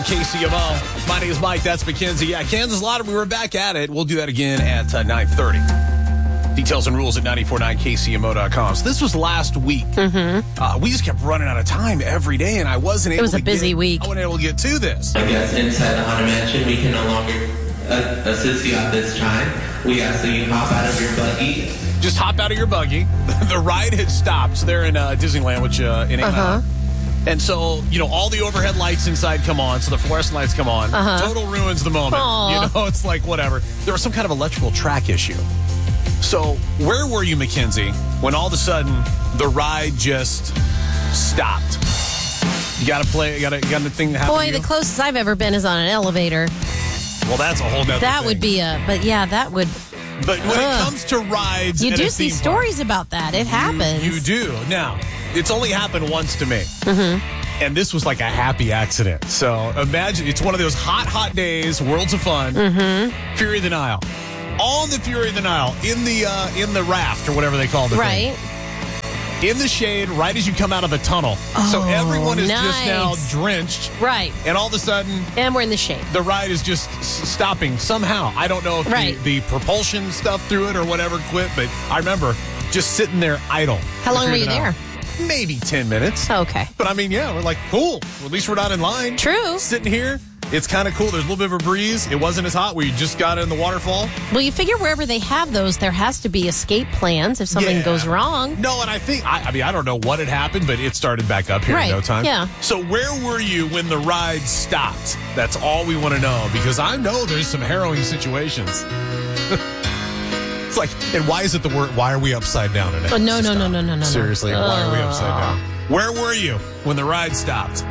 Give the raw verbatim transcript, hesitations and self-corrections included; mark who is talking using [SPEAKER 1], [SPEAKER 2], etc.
[SPEAKER 1] K C M O. My name is Mike. That's Mackenzie. Yeah, Kansas Lottery. We're back at it. We'll do that again at uh, nine thirty. Details and rules at nine four nine K C M O dot com. So this was last week.
[SPEAKER 2] Mm-hmm.
[SPEAKER 1] Uh, we just kept running out of time every day, and I wasn't able to
[SPEAKER 2] It was a busy
[SPEAKER 1] get,
[SPEAKER 2] week.
[SPEAKER 1] I wasn't able to get to this.
[SPEAKER 3] I guess inside the Haunted Mansion, we can no longer uh, assist you at this time. We ask that you hop out of your buggy.
[SPEAKER 1] Just hop out of your buggy. The ride had stopped. So they're in uh, Disneyland, which uh, in Anaheim.
[SPEAKER 2] Uh-huh.
[SPEAKER 1] And so, you know, all the overhead lights inside come on, so the fluorescent lights come on.
[SPEAKER 2] Uh-huh.
[SPEAKER 1] Total ruins the moment.
[SPEAKER 2] Aww.
[SPEAKER 1] You know, it's like whatever. There was some kind of electrical track issue. So where were you, Mackenzie, when all of a sudden the ride just stopped? You got to play, you got to, you got the thing that happened
[SPEAKER 2] Boy,
[SPEAKER 1] to you?
[SPEAKER 2] the closest I've ever been is on an elevator.
[SPEAKER 1] Well, that's a whole nother
[SPEAKER 2] That
[SPEAKER 1] thing.
[SPEAKER 2] would be a, but yeah, that would.
[SPEAKER 1] But when
[SPEAKER 2] Ugh.
[SPEAKER 1] it comes to rides,
[SPEAKER 2] You
[SPEAKER 1] at
[SPEAKER 2] do
[SPEAKER 1] a
[SPEAKER 2] see
[SPEAKER 1] theme
[SPEAKER 2] stories
[SPEAKER 1] park,
[SPEAKER 2] about that. It happens.
[SPEAKER 1] You, you do. Now, it's only happened once to me.
[SPEAKER 2] Mm-hmm.
[SPEAKER 1] And this was like a happy accident. So imagine it's one of those hot, hot days, worlds of fun,
[SPEAKER 2] Mm-hmm.
[SPEAKER 1] Fury of the Nile. On the Fury of the Nile, in the uh, in the raft or whatever they call the
[SPEAKER 2] Right.
[SPEAKER 1] thing. In the shade, right as you come out of a tunnel. so
[SPEAKER 2] Oh,
[SPEAKER 1] everyone is just now
[SPEAKER 2] nice.
[SPEAKER 1] drenched.
[SPEAKER 2] Right.
[SPEAKER 1] And all of a sudden,
[SPEAKER 2] And we're in the shade.
[SPEAKER 1] the ride is just s- stopping somehow. I don't know if
[SPEAKER 2] Right.
[SPEAKER 1] the, the propulsion stuff through it or whatever quit, but I remember just sitting there idle.
[SPEAKER 2] How long
[SPEAKER 1] Fury
[SPEAKER 2] were
[SPEAKER 1] of
[SPEAKER 2] you
[SPEAKER 1] the Nile.
[SPEAKER 2] there?
[SPEAKER 1] Maybe ten minutes.
[SPEAKER 2] Okay.
[SPEAKER 1] But I mean, yeah, we're like, cool. Well, at least we're not in line.
[SPEAKER 2] True.
[SPEAKER 1] Sitting here, it's kind of cool. There's a little bit of a breeze. It wasn't as hot. We just got in the waterfall.
[SPEAKER 2] Well, you figure wherever they have those, there has to be escape plans if something
[SPEAKER 1] Yeah.
[SPEAKER 2] goes wrong.
[SPEAKER 1] No, and I think, I, I mean, I don't know what had happened, but it started back up here
[SPEAKER 2] Right,
[SPEAKER 1] in no time.
[SPEAKER 2] yeah.
[SPEAKER 1] So where were you when the ride stopped? That's all we want to know, because I know there's some harrowing situations. It's like, and why is it the word, why are we upside down today?
[SPEAKER 2] Oh, no,
[SPEAKER 1] Just
[SPEAKER 2] no, no,
[SPEAKER 1] stop.
[SPEAKER 2] no, no, no, no.
[SPEAKER 1] Seriously, why are we upside
[SPEAKER 2] Oh.
[SPEAKER 1] down? Where were you when the ride stopped?